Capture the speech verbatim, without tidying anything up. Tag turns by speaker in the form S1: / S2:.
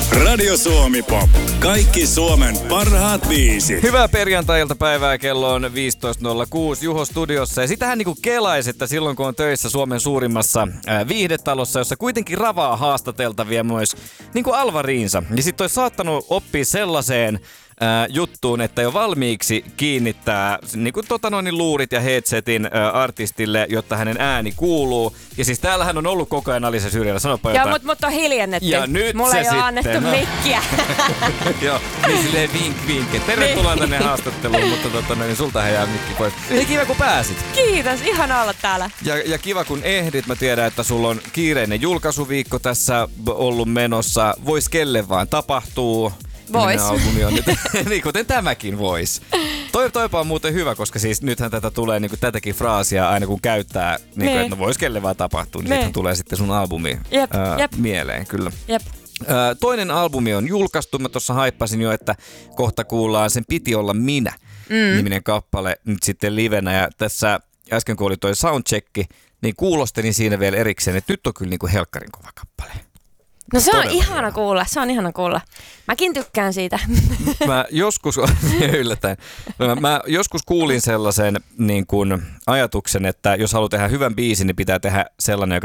S1: Radio Suomi Pop. Kaikki Suomen parhaat biisit.
S2: Hyvää perjantai-iltapäivää, kello on viisitoista nolla kuusi Juho studiossa. Ja sitähän niinku kelaisi, että silloin kun on töissä Suomen suurimmassa ää, viihdetalossa, jossa kuitenkin ravaa haastateltavia myös niinku Alvariinsa. Ja sit olisi saattanut oppia sellaiseen ää, juttuun, että jo valmiiksi kiinnittää niinku tota noin luurit ja headsetin ää, artistille, jotta hänen ääni kuuluu. Ja siis täällähän on ollut koko ajan Alisa Syrjälä. Sanoppa jotain.
S3: Joo, mutta mut on hiljennetty.
S2: Ja nyt
S3: mulla
S2: se
S3: ei ole
S2: sitten,
S3: annettu
S2: no.
S3: mikkiä.
S2: Joo, niin silleen vink vink. Tervetuloa
S3: Niin.
S2: tänne haastatteluun, mutta tota, niin sultahan jää mikki pois. Niin kiva kun pääsit.
S3: Kiitos, ihana olla täällä.
S2: Ja, ja kiva kun ehdit. Mä tiedän, että sulla on kiireinen julkaisuviikko tässä ollut menossa. Vois kelle vaan tapahtuu.
S3: Vois.
S2: Albumi on nyt, niin kuten tämäkin vois. Toi, toipa on muuten hyvä, koska siis nythän tätä tulee niin kuin tätäkin fraasia aina kun käyttää, niin kuin,
S3: Ne.
S2: että no vois kelle vaan tapahtuu, niin
S3: Ne.
S2: sitten tulee sitten sun albumi
S3: Jep,
S2: ää,
S3: jep.
S2: mieleen, kyllä.
S3: Jep.
S2: Ää, toinen albumi on julkaistu. Mä tuossa haippasin jo, että kohta kuullaan Sen piti olla minä mm. niminen kappale nyt sitten livenä. Ja tässä äsken kun oli toi soundchecki, niin kuulostelin siinä vielä erikseen, että nyt on kyllä niinku helkkarin kova kappale.
S3: No se on
S2: Todella
S3: ihana
S2: hieno.
S3: kuulla, se on ihana kuulla. Mäkin tykkään siitä.
S2: Mä joskus, yllättäen, mä, mä joskus kuulin sellaisen niin kuin ajatuksen, että jos haluaa tehdä hyvän biisin, niin pitää tehdä sellainen, joka